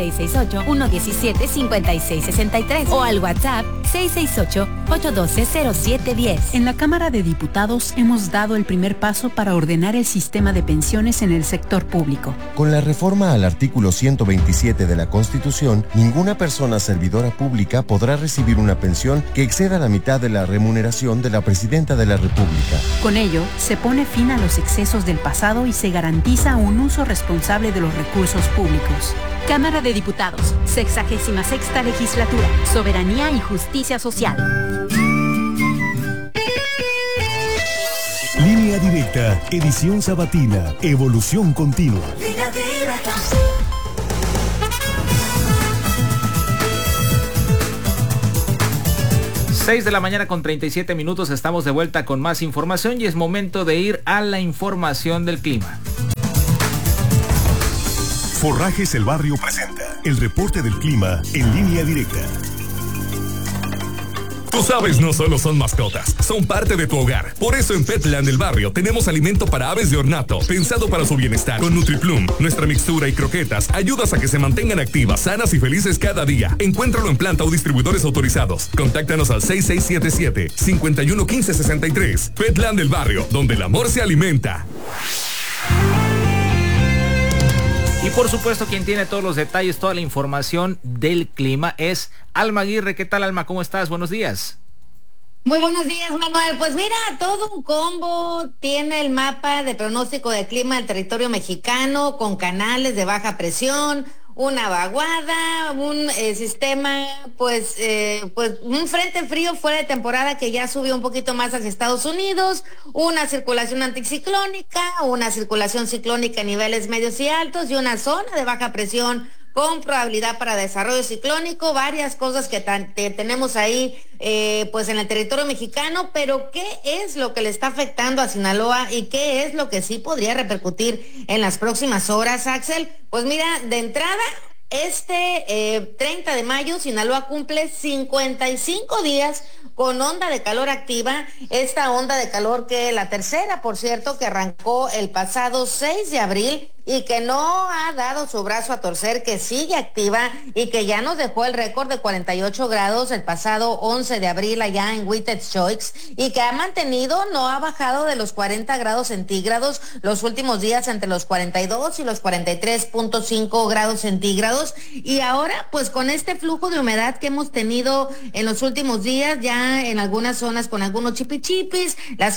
Speaker 19: 668-117-5663 o al WhatsApp 668-812-0710.
Speaker 22: En la Cámara de Diputados hemos dado el primer paso para ordenar el sistema de pensiones en el sector público.
Speaker 23: Con la reforma al artículo 127 de la Constitución, ninguna persona servidora pública podrá recibir una pensión que exceda la mitad de la remuneración de la Presidenta de la República.
Speaker 22: Con ello, se pone fin a los excesos del pasado y se garantiza un uso responsable de los recursos públicos.
Speaker 19: Cámara de Diputados, 66ª Legislatura, Soberanía y Justicia Social.
Speaker 1: Línea Directa, edición sabatina, evolución continua.
Speaker 5: Línea Directa.
Speaker 3: 6 de la mañana con 37 minutos, estamos de vuelta con más información y es momento de ir a la información del clima.
Speaker 1: Forrajes El Barrio presenta el reporte del clima en Línea Directa.
Speaker 24: Tus aves no solo son mascotas, son parte de tu hogar. Por eso en Petland El Barrio tenemos alimento para aves de ornato, pensado para su bienestar. Con NutriPlum, nuestra mixtura y croquetas ayudas a que se mantengan activas, sanas y felices cada día. Encuéntralo en planta o distribuidores autorizados. Contáctanos al 6677-511563. Petland El Barrio, donde el amor se alimenta.
Speaker 3: Y por supuesto, quien tiene todos los detalles, toda la información del clima es Alma Aguirre. ¿Qué tal, Alma? ¿Cómo estás? Buenos días.
Speaker 25: Muy buenos días, Manuel. Pues mira, todo un combo tiene el mapa de pronóstico de clima del territorio mexicano, con canales de baja presión, una vaguada, un sistema, pues un frente frío fuera de temporada que ya subió un poquito más hacia Estados Unidos, una circulación anticiclónica, una circulación ciclónica a niveles medios y altos y una zona de baja presión con probabilidad para desarrollo ciclónico, varias cosas que tenemos ahí pues en el territorio mexicano, pero ¿qué es lo que le está afectando a Sinaloa y qué es lo que sí podría repercutir en las próximas horas, Axel? Pues mira, de entrada, 30 de mayo, Sinaloa cumple 55 días con onda de calor activa, esta onda de calor que la tercera, por cierto, que arrancó el pasado 6 de abril, y que no ha dado su brazo a torcer, que sigue activa y que ya nos dejó el récord de 48 grados el pasado 11 de abril allá en Huitzilopochtli y que ha mantenido, no ha bajado de los 40 grados centígrados los últimos días, entre los 42 y los 43.5 grados centígrados. Y ahora pues con este flujo de humedad que hemos tenido en los últimos días, ya en algunas zonas con algunos chipichipis,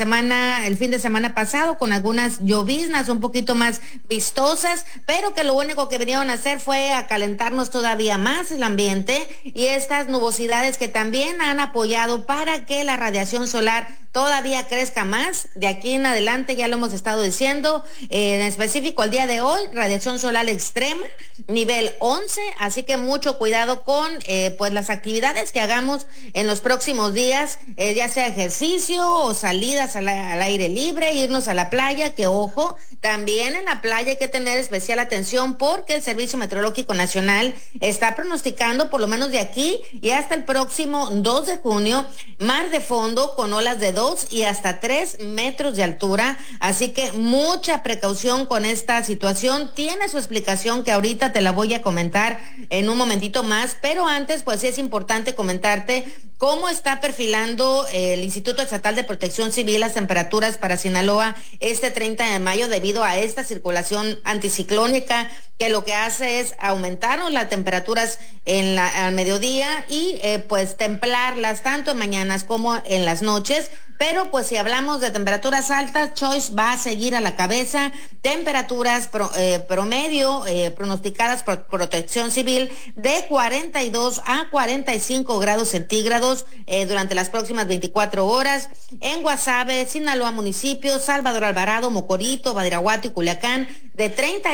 Speaker 25: el fin de semana pasado con algunas lloviznas un poquito más vistosas, pero que lo único que vinieron a hacer fue a calentarnos todavía más el ambiente, y estas nubosidades que también han apoyado para que la radiación solar todavía crezca más. De aquí en adelante, ya lo hemos estado diciendo, en específico el día de hoy, radiación solar extrema, nivel 11, así que mucho cuidado con pues las actividades que hagamos en los próximos días, ya sea ejercicio o salidas al aire libre, irnos a la playa, que ojo, también en la playa hay que tener especial atención porque el Servicio Meteorológico Nacional está pronosticando, por lo menos de aquí y hasta el próximo 2 de junio, mar de fondo con olas de 2 y hasta 3 metros de altura, así que mucha precaución con esta situación. Tiene su explicación que ahorita te la voy a comentar en un momentito más, pero antes pues sí es importante comentarte cómo está perfilando el Instituto Estatal de Protección Civil las temperaturas para Sinaloa este 30 de mayo debido a esta circulación anticiclónica que lo que hace es aumentar las temperaturas al mediodía y pues templarlas tanto en mañanas como en las noches. Pero pues si hablamos de temperaturas altas, Choice va a seguir a la cabeza. Temperaturas promedio pronosticadas por Protección Civil de 42 a 45 grados centígrados durante las próximas 24 horas. En Guasave, Sinaloa municipio, Salvador Alvarado, Mocorito, Badiraguato y Culiacán, de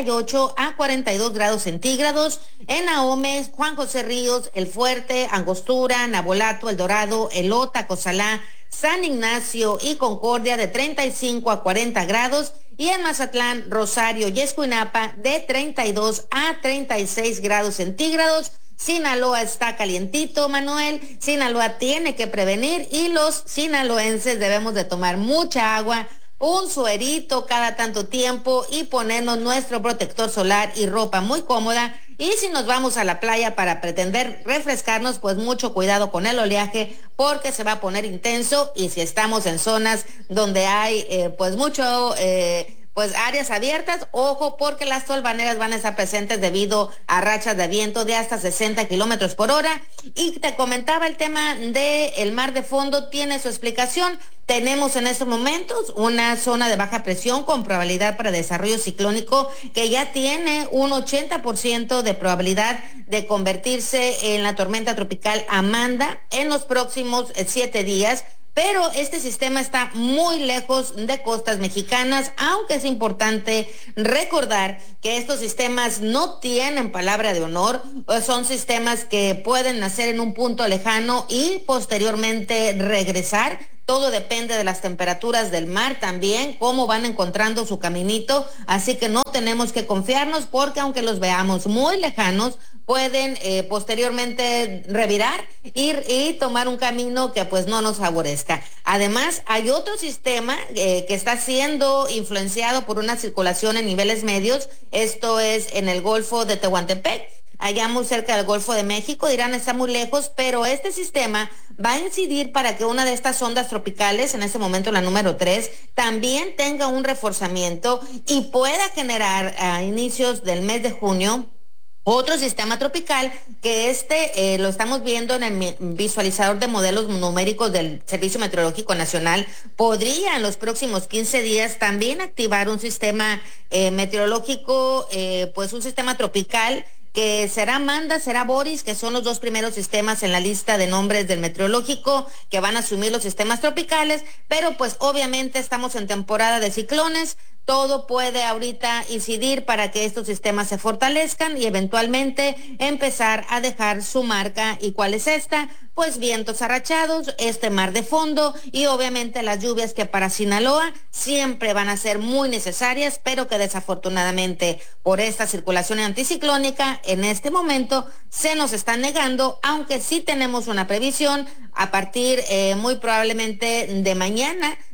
Speaker 25: 38 a 42 grados centígrados. En Ahome, Juan José Ríos, El Fuerte, Angostura, Nabolato, El Dorado, Elota, Cozalá, San Ignacio y Concordia, de 35 a 40 grados. Y en Mazatlán, Rosario y Escuinapa, de 32 a 36 grados centígrados. Sinaloa está calientito, Manuel. Sinaloa tiene que prevenir y los sinaloenses debemos de tomar mucha agua, un suerito cada tanto tiempo y ponernos nuestro protector solar y ropa muy cómoda. Y si nos vamos a la playa para pretender refrescarnos, pues mucho cuidado con el oleaje porque se va a poner intenso, y si estamos en zonas donde hay pues mucho pues áreas abiertas, ojo, porque las tolvaneras van a estar presentes debido a rachas de viento de hasta 60 kilómetros por hora. Y te comentaba el tema del mar de fondo, tiene su explicación. Tenemos en estos momentos una zona de baja presión con probabilidad para desarrollo ciclónico que ya tiene un 80% de probabilidad de convertirse en la tormenta tropical Amanda en los próximos 7 días. Pero este sistema está muy lejos de costas mexicanas, aunque es importante recordar que estos sistemas no tienen palabra de honor, son sistemas que pueden nacer en un punto lejano y posteriormente regresar. Todo depende de las temperaturas del mar también, cómo van encontrando su caminito, así que no tenemos que confiarnos porque aunque los veamos muy lejanos, pueden posteriormente revirar y tomar un camino que pues no nos favorezca. Además, hay otro sistema que está siendo influenciado por una circulación en niveles medios, esto es en el Golfo de Tehuantepec, allá muy cerca del Golfo de México. Dirán, está muy lejos, pero este sistema va a incidir para que una de estas ondas tropicales, en este momento la número 3, también tenga un reforzamiento y pueda generar a inicios del mes de junio otro sistema tropical que lo estamos viendo en el visualizador de modelos numéricos del Servicio Meteorológico Nacional. Podría en los próximos 15 días también activar un sistema meteorológico, pues un sistema tropical que será Amanda, será Boris, que son los dos primeros sistemas en la lista de nombres del meteorológico que van a asumir los sistemas tropicales, pero pues obviamente estamos en temporada de ciclones. Todo puede ahorita incidir para que estos sistemas se fortalezcan y eventualmente empezar a dejar su marca. ¿Y cuál es esta? Pues vientos arrachados, este mar de fondo y obviamente las lluvias que para Sinaloa siempre van a ser muy necesarias, pero que desafortunadamente por esta circulación anticiclónica en este momento se nos están negando, aunque sí tenemos una previsión a partir muy probablemente de mañana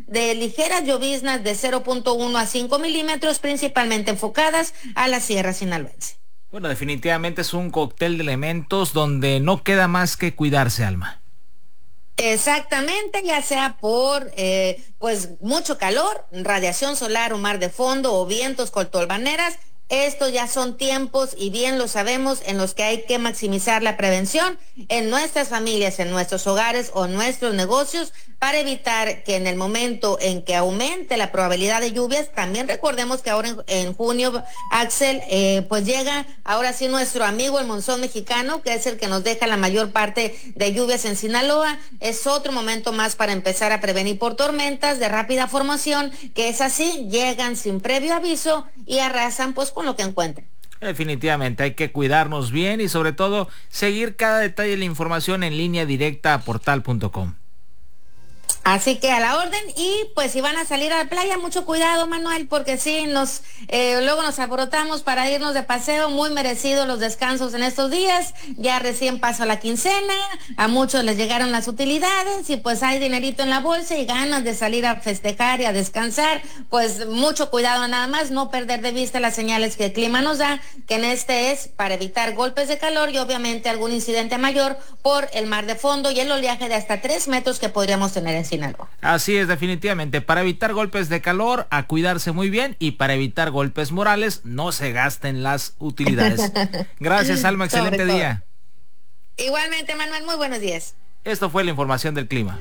Speaker 25: de ligeras lloviznas de 0.1 a 5 milímetros, principalmente enfocadas a la Sierra Sinaloense.
Speaker 3: Bueno, definitivamente es un cóctel de elementos donde no queda más que cuidarse, Alma.
Speaker 25: Exactamente, ya sea por pues mucho calor, radiación solar o mar de fondo o vientos con tolvaneras. Estos ya son tiempos, y bien lo sabemos, en los que hay que maximizar la prevención en nuestras familias, en nuestros hogares o en nuestros negocios, para evitar que en el momento en que aumente la probabilidad de lluvias. También recordemos que ahora en junio, Axel, pues llega ahora sí nuestro amigo el monzón mexicano, que es el que nos deja la mayor parte de lluvias en Sinaloa. Es otro momento más para empezar a prevenir por tormentas de rápida formación, que es así, llegan sin previo aviso y arrasan pues con lo que encuentran.
Speaker 3: Definitivamente hay que cuidarnos bien y sobre todo seguir cada detalle de la información en línea directa a portal.com.
Speaker 25: Así que a la orden, y pues si van a salir a la playa, mucho cuidado, Manuel, porque sí, luego nos alborotamos para irnos de paseo. Muy merecidos los descansos en estos días, ya recién pasó la quincena, a muchos les llegaron las utilidades y pues hay dinerito en la bolsa y ganas de salir a festejar y a descansar. Pues mucho cuidado, nada más no perder de vista las señales que el clima nos da, que en este es para evitar golpes de calor y obviamente algún incidente mayor por el mar de fondo y el oleaje de hasta 3 metros que podríamos tener en Sinaloa.
Speaker 3: Así es, definitivamente, para evitar golpes de calor, a cuidarse muy bien, y para evitar golpes morales, no se gasten las utilidades. Gracias, Alma, excelente día.
Speaker 25: Igualmente, Manuel, muy buenos días.
Speaker 3: Esto fue la información del clima.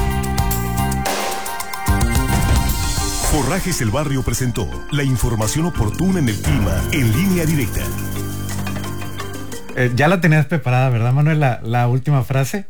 Speaker 1: Forrajes El Barrio presentó la información oportuna en el clima en Línea Directa.
Speaker 2: Ya la tenías preparada, ¿verdad, Manuel? La última frase.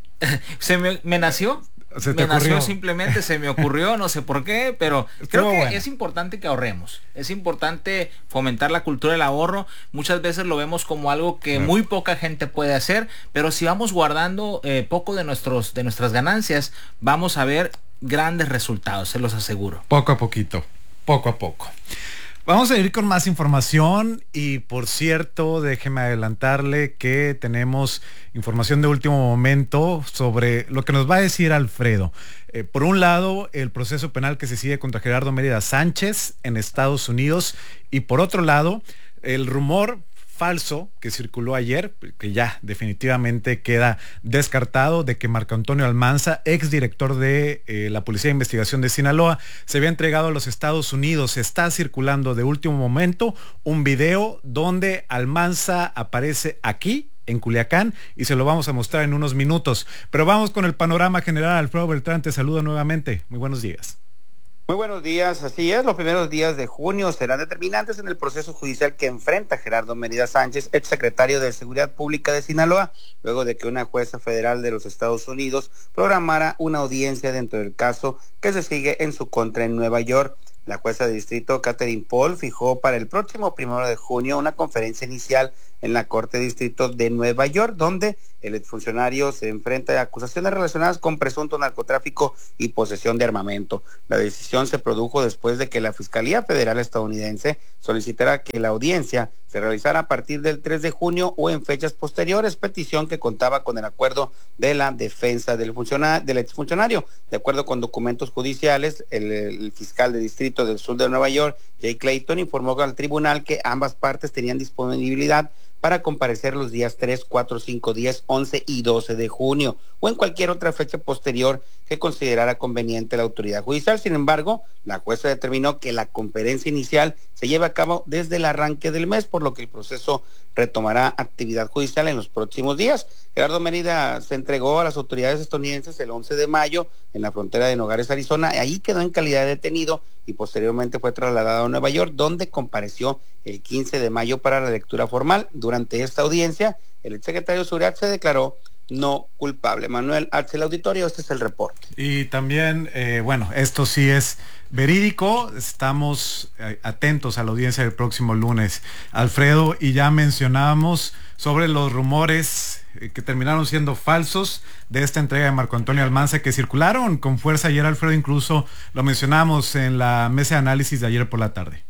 Speaker 3: Me nació. Simplemente se me ocurrió, no sé por qué, pero creo que es importante que ahorremos, es importante fomentar la cultura del ahorro. Muchas veces lo vemos como algo que muy poca gente puede hacer, pero si vamos guardando poco de nuestras ganancias, vamos a ver grandes resultados, se los aseguro.
Speaker 2: Poco a poquito, poco a poco. Vamos a ir con más información y, por cierto, déjeme adelantarle que tenemos información de último momento sobre lo que nos va a decir Alfredo. Por un lado, el proceso penal que se sigue contra Gerardo Mérida Sánchez en Estados Unidos, y por otro lado, el rumor falso que circuló ayer, que ya definitivamente queda descartado, de que Marco Antonio Almanza, exdirector de la Policía de Investigación de Sinaloa, se había entregado a los Estados Unidos. Está circulando de último momento un video donde Almanza aparece aquí en Culiacán y se lo vamos a mostrar en unos minutos. Pero vamos con el panorama general. Alfredo Beltrán, te saludo nuevamente. Muy buenos días.
Speaker 4: Muy buenos días, así es, los primeros días de junio serán determinantes en el proceso judicial que enfrenta Gerardo Mérida Sánchez, exsecretario de Seguridad Pública de Sinaloa, luego de que una jueza federal de los Estados Unidos programara una audiencia dentro del caso que se sigue en su contra en Nueva York. La jueza de distrito Catherine Paul fijó para el próximo 1 de junio una conferencia inicial en la Corte de Distrito de Nueva York, donde el exfuncionario se enfrenta a acusaciones relacionadas con presunto narcotráfico y posesión de armamento. La decisión se produjo después de que la Fiscalía Federal estadounidense solicitara que la audiencia se realizara a partir del 3 de junio o en fechas posteriores, petición que contaba con el acuerdo de la defensa del exfuncionario. De acuerdo con documentos judiciales, el fiscal de distrito del sur de Nueva York, Jay Clayton, informó al tribunal que ambas partes tenían disponibilidad para comparecer los días 3, 4, 5, 10, 11 y 12 de junio o en cualquier otra fecha posterior que considerara conveniente la autoridad judicial. Sin embargo, la jueza determinó que la conferencia inicial se lleva a cabo desde el arranque del mes, por lo que el proceso retomará actividad judicial en los próximos días. Gerardo Mérida se entregó a las autoridades estadounidenses el 11 de mayo en la frontera de Nogales, Arizona. Ahí quedó en calidad de detenido y posteriormente fue trasladado a Nueva York, donde compareció el 15 de mayo para la lectura formal. Durante esta audiencia, el exsecretario de Seguridad se declaró no culpable. Manuel Arce, el auditorio, este es el reporte.
Speaker 2: Y también, esto sí es verídico, estamos atentos a la audiencia del próximo lunes, Alfredo, y ya mencionábamos sobre los rumores que terminaron siendo falsos de esta entrega de Marco Antonio Almanza, que circularon con fuerza ayer, Alfredo, incluso lo mencionamos en la mesa de análisis de ayer por la tarde.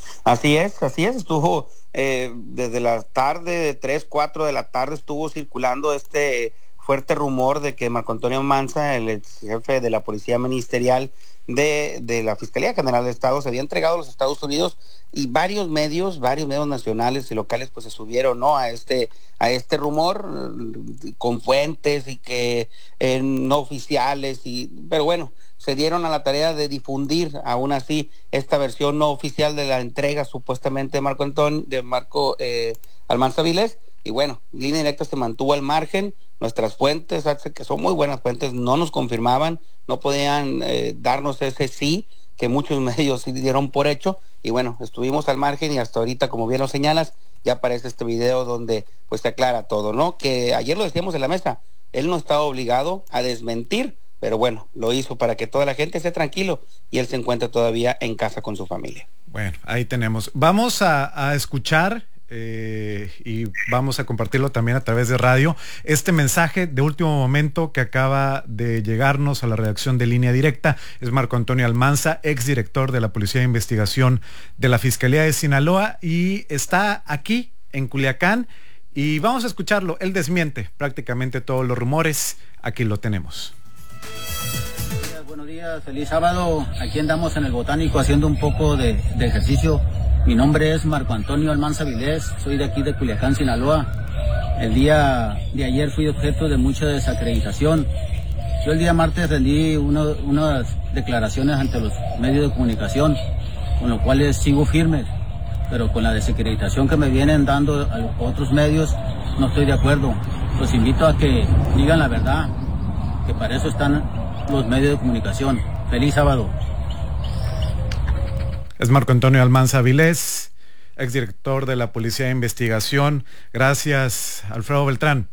Speaker 4: Así es, estuvo desde la tarde, de 3, 4 de la tarde, estuvo circulando este fuerte rumor de que Marco Antonio Almanza, el ex jefe de la Policía Ministerial de la Fiscalía General de Estado, se había entregado a los Estados Unidos, y varios medios nacionales y locales pues se subieron, ¿no?, a este rumor con fuentes y que no oficiales, pero bueno, se dieron a la tarea de difundir aún así esta versión no oficial de la entrega supuestamente de Marco Almanza Vilés. Y bueno, Línea Directa se mantuvo al margen. Nuestras fuentes, que son muy buenas fuentes, no nos confirmaban, no podían darnos ese sí que muchos medios sí dieron por hecho. Y bueno, estuvimos al margen, y hasta ahorita, como bien lo señalas, ya aparece este video donde pues se aclara todo, ¿no? Que ayer lo decíamos en la mesa, él no estaba obligado a desmentir, pero bueno, lo hizo para que toda la gente esté tranquilo y él se encuentra todavía en casa con su familia.
Speaker 2: Bueno, ahí tenemos. Vamos a escuchar y vamos a compartirlo también a través de radio, este mensaje de último momento que acaba de llegarnos a la redacción de Línea Directa. Es Marco Antonio Almanza, exdirector de la Policía de Investigación de la Fiscalía de Sinaloa, y está aquí en Culiacán, y vamos a escucharlo. Él desmiente prácticamente todos los rumores. Aquí lo tenemos.
Speaker 7: Buenos días, feliz sábado. Aquí andamos en el Botánico haciendo un poco de ejercicio. Mi nombre es Marco Antonio Almanza Vilés, soy de aquí de Culiacán, Sinaloa. El día de ayer fui objeto de mucha desacreditación. Yo el día martes rendí unas declaraciones ante los medios de comunicación, con lo cual sigo firme, pero con la desacreditación que me vienen dando a otros medios no estoy de acuerdo. Los invito a que digan la verdad, que para eso están los medios de comunicación. Feliz sábado.
Speaker 2: Es Marco Antonio Almanza Vilés, exdirector de la Policía de Investigación. Gracias, Alfredo Beltrán.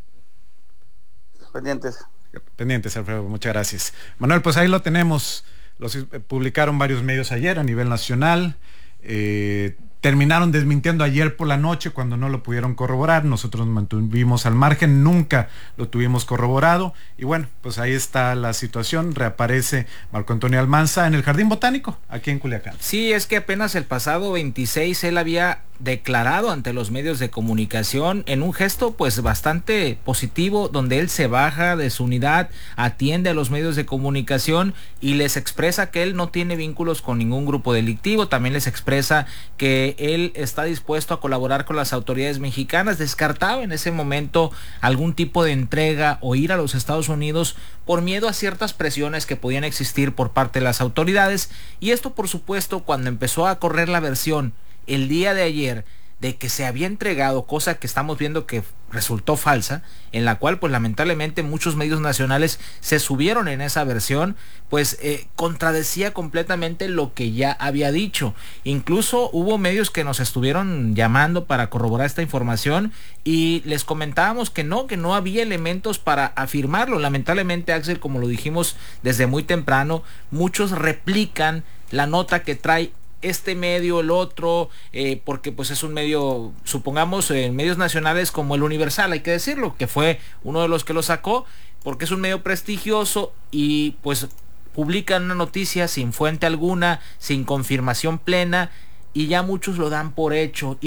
Speaker 2: Pendientes, Alfredo, muchas gracias. Manuel, pues ahí lo tenemos. Los publicaron varios medios ayer a nivel nacional. Terminaron desmintiendo ayer por la noche cuando no lo pudieron corroborar. Nosotros nos mantuvimos al margen, nunca lo tuvimos corroborado. Y bueno, pues ahí está la situación. Reaparece Marco Antonio Almanza en el Jardín Botánico, aquí en Culiacán.
Speaker 3: Sí, es que apenas el pasado 26 él había declarado ante los medios de comunicación en un gesto pues bastante positivo, donde él se baja de su unidad, atiende a los medios de comunicación y les expresa que él no tiene vínculos con ningún grupo delictivo. También les expresa que él está dispuesto a colaborar con las autoridades mexicanas. Descartaba en ese momento algún tipo de entrega o ir a los Estados Unidos por miedo a ciertas presiones que podían existir por parte de las autoridades. Y esto, por supuesto, cuando empezó a correr la versión el día de ayer de que se había entregado, cosa que estamos viendo que resultó falsa, en la cual pues lamentablemente muchos medios nacionales se subieron en esa versión, pues contradecía completamente lo que ya había dicho. Incluso hubo medios que nos estuvieron llamando para corroborar esta información y les comentábamos que no había elementos para afirmarlo. Lamentablemente, Axel, como lo dijimos desde muy temprano, muchos replican la nota que trae este medio, el otro, porque pues es un medio, supongamos, en medios nacionales como el Universal, hay que decirlo, que fue uno de los que lo sacó, porque es un medio prestigioso y pues publican una noticia sin fuente alguna, sin confirmación plena, y ya muchos lo dan por hecho.